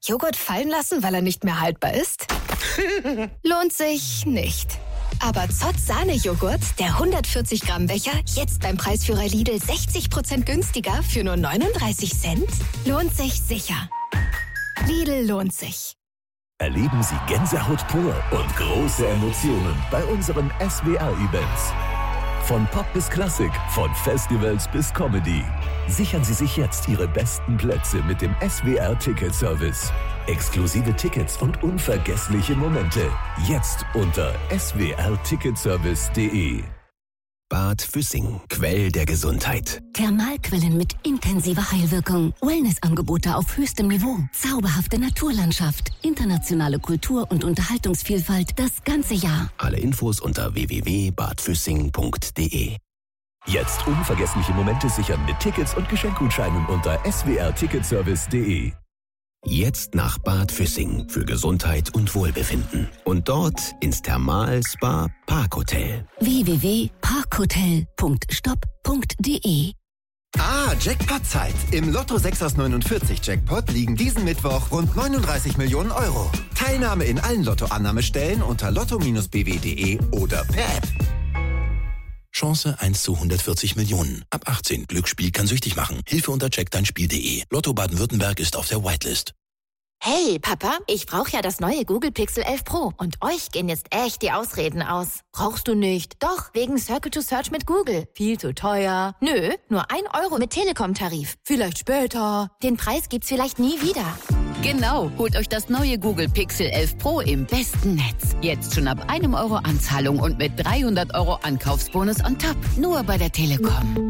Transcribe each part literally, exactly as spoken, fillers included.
Joghurt fallen lassen, weil er nicht mehr haltbar ist? Lohnt sich nicht. Aber Zott Sahne-Joghurt, der hundertvierzig Gramm Becher, jetzt beim Preisführer Lidl sechzig Prozent günstiger für nur neununddreißig Cent? Lohnt sich sicher. Lidl lohnt sich. Erleben Sie Gänsehaut pur und große Emotionen bei unseren S W R-Events. Von Pop bis Klassik, von Festivals bis Comedy. Sichern Sie sich jetzt Ihre besten Plätze mit dem S W R-Ticket-Service. Exklusive Tickets und unvergessliche Momente. Jetzt unter s w r ticketservice punkt d e. Bad Füssing, Quell der Gesundheit. Thermalquellen mit intensiver Heilwirkung. Wellnessangebote auf höchstem Niveau. Zauberhafte Naturlandschaft. Internationale Kultur- und Unterhaltungsvielfalt das ganze Jahr. Alle Infos unter w w w punkt bad füssing punkt d e. Jetzt unvergessliche Momente sichern mit Tickets und Geschenkgutscheinen unter s w r ticketservice punkt d e. Jetzt nach Bad Füssing für Gesundheit und Wohlbefinden. Und dort ins Thermal-Spa Parkhotel. w w w punkt parkhotel punkt stopp punkt d e. Ah, Jackpot-Zeit. Im Lotto sechs aus neunundvierzig Jackpot liegen diesen Mittwoch rund neununddreißig Millionen Euro. Teilnahme in allen Lottoannahmestellen unter lotto Bindestrich b w punkt d e oder per App. Chance eins zu hundertvierzig Millionen. Ab achtzehn. Glücksspiel kann süchtig machen. Hilfe unter check dein spiel punkt d e. Lotto Baden-Württemberg ist auf der Whitelist. Hey, Papa, ich brauche ja das neue Google Pixel elf Pro. Und euch gehen jetzt echt die Ausreden aus. Brauchst du nicht? Doch, wegen Circle to Search mit Google. Viel zu teuer. Nö, nur ein Euro mit Telekom-Tarif. Vielleicht später. Den Preis gibt's vielleicht nie wieder. Genau, holt euch das neue Google Pixel elf Pro im besten Netz. Jetzt schon ab einem Euro Anzahlung und mit dreihundert Euro Ankaufsbonus on top. Nur bei der Telekom.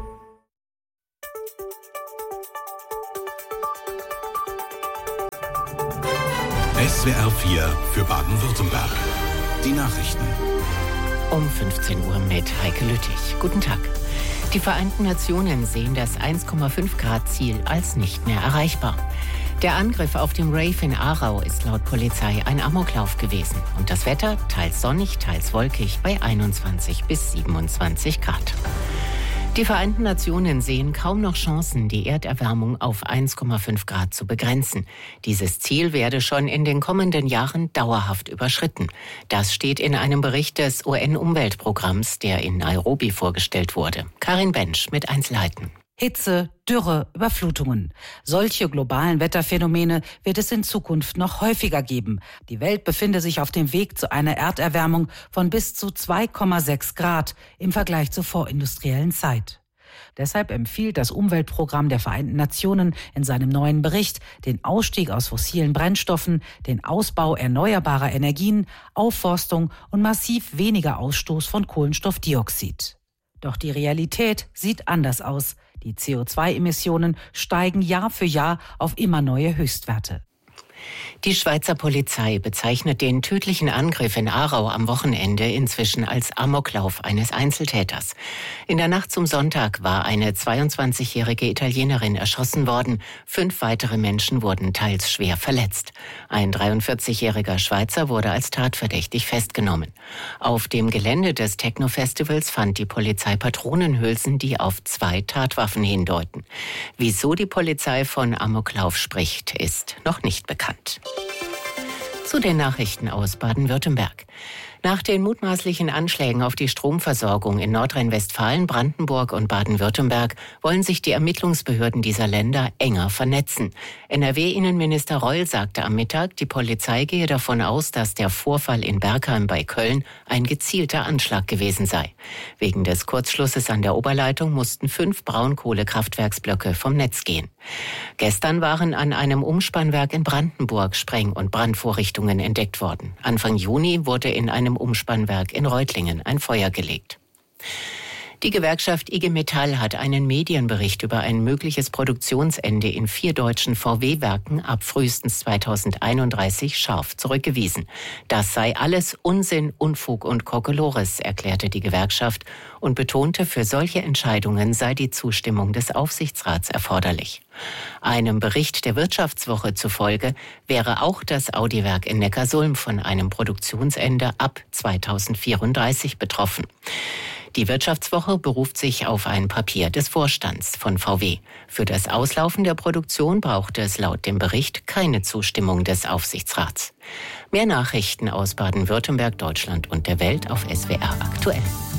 S W R vier für Baden-Württemberg. Die Nachrichten. Um fünfzehn Uhr mit Heike Lüttich. Guten Tag. Die Vereinten Nationen sehen das eins Komma fünf Grad Ziel als nicht mehr erreichbar. Der Angriff auf dem Rave in Aarau ist laut Polizei ein Amoklauf gewesen. Und das Wetter teils sonnig, teils wolkig bei einundzwanzig bis siebenundzwanzig Grad. Die Vereinten Nationen sehen kaum noch Chancen, die Erderwärmung auf eins Komma fünf Grad zu begrenzen. Dieses Ziel werde schon in den kommenden Jahren dauerhaft überschritten. Das steht in einem Bericht des U N-Umweltprogramms, der in Nairobi vorgestellt wurde. Karin Bensch mit Einzelheiten. Hitze, Dürre, Überflutungen. Solche globalen Wetterphänomene wird es in Zukunft noch häufiger geben. Die Welt befinde sich auf dem Weg zu einer Erderwärmung von bis zu zwei Komma sechs Grad im Vergleich zur vorindustriellen Zeit. Deshalb empfiehlt das Umweltprogramm der Vereinten Nationen in seinem neuen Bericht den Ausstieg aus fossilen Brennstoffen, den Ausbau erneuerbarer Energien, Aufforstung und massiv weniger Ausstoß von Kohlenstoffdioxid. Doch die Realität sieht anders aus. Die C O zwei Emissionen steigen Jahr für Jahr auf immer neue Höchstwerte. Die Schweizer Polizei bezeichnet den tödlichen Angriff in Aarau am Wochenende inzwischen als Amoklauf eines Einzeltäters. In der Nacht zum Sonntag war eine zweiundzwanzigjährige Italienerin erschossen worden. Fünf weitere Menschen wurden teils schwer verletzt. Ein dreiundvierzigjähriger Schweizer wurde als tatverdächtig festgenommen. Auf dem Gelände des Techno-Festivals fand die Polizei Patronenhülsen, die auf zwei Tatwaffen hindeuten. Wieso die Polizei von Amoklauf spricht, ist noch nicht bekannt. Zu den Nachrichten aus Baden-Württemberg. Nach den mutmaßlichen Anschlägen auf die Stromversorgung in Nordrhein-Westfalen, Brandenburg und Baden-Württemberg wollen sich die Ermittlungsbehörden dieser Länder enger vernetzen. N R W-Innenminister Reul sagte am Mittag, die Polizei gehe davon aus, dass der Vorfall in Bergheim bei Köln ein gezielter Anschlag gewesen sei. Wegen des Kurzschlusses an der Oberleitung mussten fünf Braunkohlekraftwerksblöcke vom Netz gehen. Gestern waren an einem Umspannwerk in Brandenburg Spreng- und Brandvorrichtungen entdeckt worden. Anfang Juni wurde in einem Umspannwerk in Reutlingen ein Feuer gelegt. Die Gewerkschaft I G Metall hat einen Medienbericht über ein mögliches Produktionsende in vier deutschen V W-Werken ab frühestens zweitausendeinunddreißig scharf zurückgewiesen. Das sei alles Unsinn, Unfug und Kokolores, erklärte die Gewerkschaft und betonte, für solche Entscheidungen sei die Zustimmung des Aufsichtsrats erforderlich. Einem Bericht der Wirtschaftswoche zufolge wäre auch das Audi-Werk in Neckarsulm von einem Produktionsende ab zweitausendvierunddreißig betroffen. Die Wirtschaftswoche beruft sich auf ein Papier des Vorstands von V W. Für das Auslaufen der Produktion brauchte es laut dem Bericht keine Zustimmung des Aufsichtsrats. Mehr Nachrichten aus Baden-Württemberg, Deutschland und der Welt auf S W R aktuell.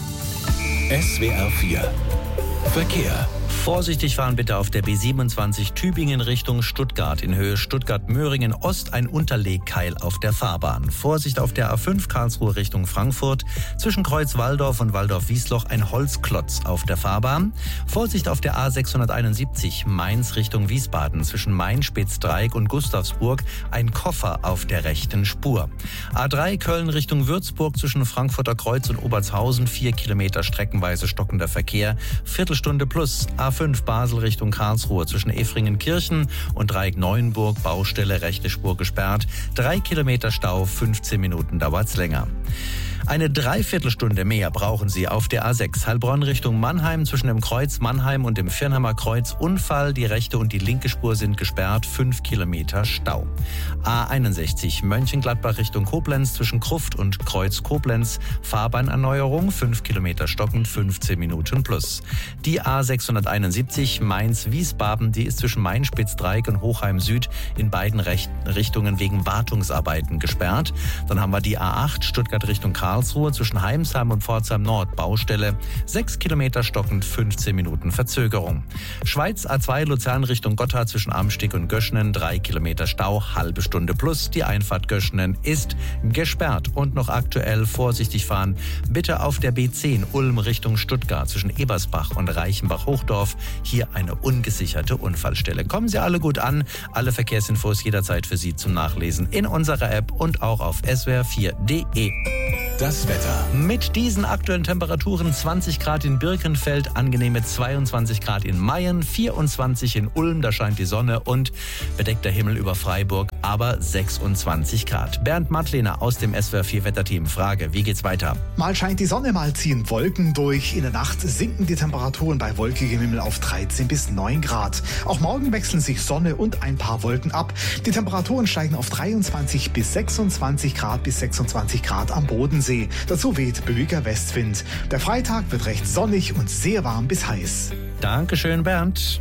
S W R vier Verkehr. Vorsichtig fahren bitte auf der B siebenundzwanzig Tübingen Richtung Stuttgart. In Höhe Stuttgart-Möhringen Ost ein Unterlegkeil auf der Fahrbahn. Vorsicht auf der A fünf Karlsruhe Richtung Frankfurt. Zwischen Kreuz Walldorf und Walldorf-Wiesloch ein Holzklotz auf der Fahrbahn. Vorsicht auf der A sechshunderteinundsiebzig Mainz Richtung Wiesbaden. Zwischen Main-Spitzdreieck und Gustavsburg ein Koffer auf der rechten Spur. A drei Köln Richtung Würzburg zwischen Frankfurter Kreuz und Obertshausen. Vier Kilometer streckenweise stockender Verkehr. Viertelstunde plus. A fünf Basel Richtung Karlsruhe zwischen Efringenkirchen und Dreieck-Neuenburg Baustelle rechte Spur gesperrt. Drei Kilometer Stau, fünfzehn Minuten dauert's länger. Eine Dreiviertelstunde mehr brauchen Sie auf der A sechs Heilbronn Richtung Mannheim zwischen dem Kreuz Mannheim und dem Firnheimer Kreuz. Unfall, die rechte und die linke Spur sind gesperrt, fünf Kilometer Stau. A einundsechzig Mönchengladbach Richtung Koblenz zwischen Kruft und Kreuz Koblenz. Fahrbahnerneuerung, fünf Kilometer stockend, fünfzehn Minuten plus. Die A sechshunderteinundsiebzig Mainz-Wiesbaden, die ist zwischen Main-Spitzdreieck und Hochheim Süd in beiden Recht- Richtungen wegen Wartungsarbeiten gesperrt. Dann haben wir die A acht Stuttgart Richtung Karlsruhe. Karlsruhe zwischen Heimsheim und Pforzheim Nord Baustelle. sechs Kilometer stockend, fünfzehn Minuten Verzögerung. Schweiz A zwei Luzern Richtung Gotthard zwischen Amsteg und Göschenen. drei Kilometer Stau, halbe Stunde plus. Die Einfahrt Göschenen ist gesperrt. Und noch aktuell vorsichtig fahren. Bitte auf der B zehn Ulm Richtung Stuttgart zwischen Ebersbach und Reichenbach-Hochdorf. Hier eine ungesicherte Unfallstelle. Kommen Sie alle gut an. Alle Verkehrsinfos jederzeit für Sie zum Nachlesen in unserer App und auch auf S W R vier Punkt de. Das Wetter. Mit diesen aktuellen Temperaturen zwanzig Grad in Birkenfeld, angenehme zweiundzwanzig Grad in Mayen, vierundzwanzig in Ulm, da scheint die Sonne und bedeckter Himmel über Freiburg, aber sechsundzwanzig Grad. Bernd Mattlehner aus dem S W R vier Wetterteam. Frage, wie geht's weiter? Mal scheint die Sonne, mal ziehen Wolken durch. In der Nacht sinken die Temperaturen bei wolkigem Himmel auf dreizehn bis neun Grad. Auch morgen wechseln sich Sonne und ein paar Wolken ab. Die Temperaturen steigen auf dreiundzwanzig bis sechsundzwanzig Grad bis sechsundzwanzig Grad am Bodensee. Dazu weht böiger Westwind. Der Freitag wird recht sonnig und sehr warm bis heiß. Dankeschön, Bernd.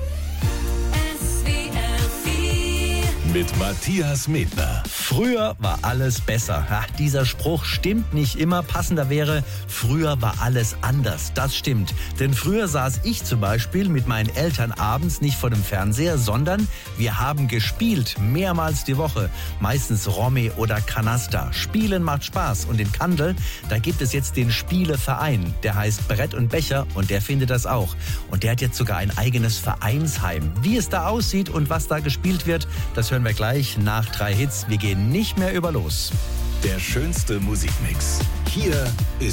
Mit Matthias Medner. Früher war alles besser. Ja, dieser Spruch stimmt nicht immer. Passender wäre, früher war alles anders. Das stimmt. Denn früher saß ich zum Beispiel mit meinen Eltern abends nicht vor dem Fernseher, sondern wir haben gespielt. Mehrmals die Woche. Meistens Romme oder Kanasta. Spielen macht Spaß. Und in Kandel, da gibt es jetzt den Spieleverein. Der heißt Brett und Becher und der findet das auch. Und der hat jetzt sogar ein eigenes Vereinsheim. Wie es da aussieht und was da gespielt wird, das hören wir gleich nach drei Hits. Wir gehen nicht mehr über los. Der schönste Musikmix. Hier ist